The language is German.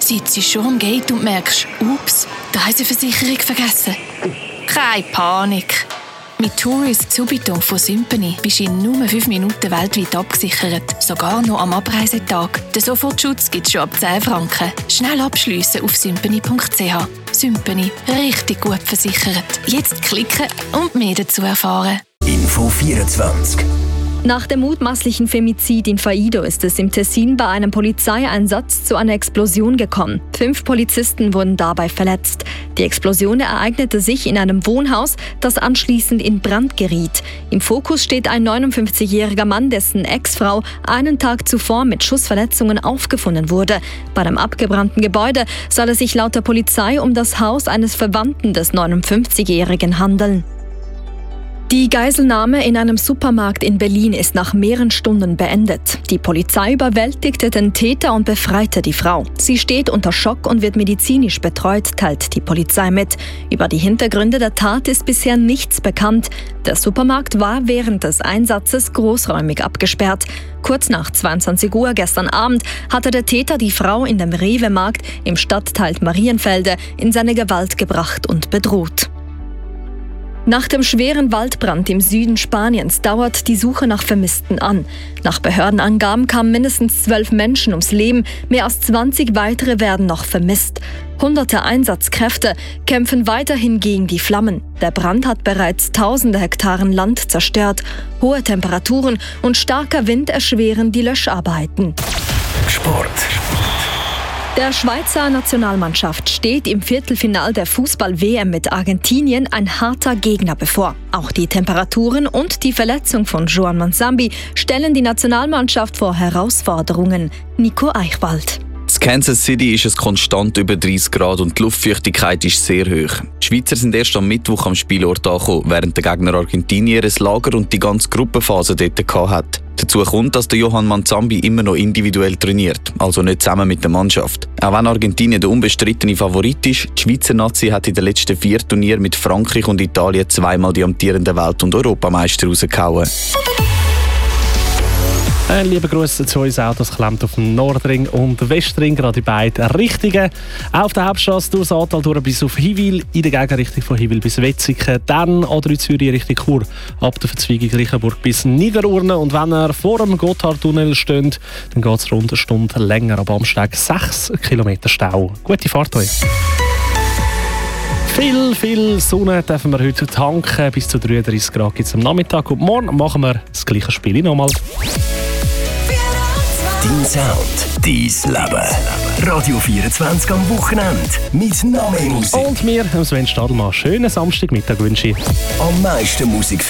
sitzt schon am Gate und merkst, ups, die Reiseversicherung vergessen. Keine Panik. Mit Tourist Subito von Sympany bist du in nur 5 Minuten weltweit abgesichert. Sogar noch am Abreisetag. Den Sofortschutz gibt es schon ab 10 Franken. Schnell abschliessen auf sympany.ch. Sympany. Richtig gut versichert. Jetzt klicken und mehr dazu erfahren. Info 24. Nach dem mutmaßlichen Femizid in Faido ist es im Tessin bei einem Polizeieinsatz zu einer Explosion gekommen. 5 Polizisten wurden dabei verletzt. Die Explosion ereignete sich in einem Wohnhaus, das anschließend in Brand geriet. Im Fokus steht ein 59-jähriger Mann, dessen Ex-Frau einen Tag zuvor mit Schussverletzungen aufgefunden wurde. Bei dem abgebrannten Gebäude soll es sich laut der Polizei um das Haus eines Verwandten des 59-jährigen handeln. Die Geiselnahme in einem Supermarkt in Berlin ist nach mehreren Stunden beendet. Die Polizei überwältigte den Täter und befreite die Frau. Sie steht unter Schock und wird medizinisch betreut, teilt die Polizei mit. Über die Hintergründe der Tat ist bisher nichts bekannt. Der Supermarkt war während des Einsatzes großräumig abgesperrt. Kurz nach 22 Uhr gestern Abend hatte der Täter die Frau in dem Rewe-Markt im Stadtteil Marienfelde in seine Gewalt gebracht und bedroht. Nach dem schweren Waldbrand im Süden Spaniens dauert die Suche nach Vermissten an. Nach Behördenangaben kamen mindestens 12 Menschen ums Leben, mehr als 20 weitere werden noch vermisst. Hunderte Einsatzkräfte kämpfen weiterhin gegen die Flammen. Der Brand hat bereits tausende Hektaren Land zerstört. Hohe Temperaturen und starker Wind erschweren die Löscharbeiten. Sport. Der Schweizer Nationalmannschaft steht im Viertelfinal der Fußball-WM mit Argentinien ein harter Gegner bevor. Auch die Temperaturen und die Verletzung von Joan Mansambi stellen die Nationalmannschaft vor Herausforderungen. Nico Eichwald. In Kansas City ist es konstant über 30 Grad und die Luftfeuchtigkeit ist sehr hoch. Die Schweizer sind erst am Mittwoch am Spielort angekommen, während der Gegner Argentinier ein Lager und die ganze Gruppenphase dort hatte. Dazu kommt, dass der Johan Mansambi immer noch individuell trainiert, also nicht zusammen mit der Mannschaft. Auch wenn Argentinien der unbestrittene Favorit ist, die Schweizer Nazi hat in den letzten 4 Turnieren mit Frankreich und Italien zweimal die amtierenden Welt- und Europameister rausgehauen. Ein lieber Gruß zu uns auch, das klemmt auf dem Nordring und Westring, gerade die beiden Richtungen. Auf der Hauptstrasse durchs Aartal durch bis auf Hiwil, in der Gegenrichtung von Hiwil bis Wetzikon, dann A3 Zürich Richtung Chur, ab der Verzweigung Reichenburg bis Niederurne. Und wenn ihr vor dem Gotthardtunnel steht, dann geht es rund eine Stunde länger, ab Amsteg 6 Kilometer Stau. Gute Fahrt euch! Viel Sonne dürfen wir heute tanken, bis zu 33 Grad gibt es am Nachmittag. Und morgen machen wir das gleiche Spiel nochmal. Dein Sound, dein Leben. Radio 24 am Wochenende mit noch mehr Musik. Und mir, Sven Stadelmann, schönen Samstagmittag wünsche ich. Am meisten Musik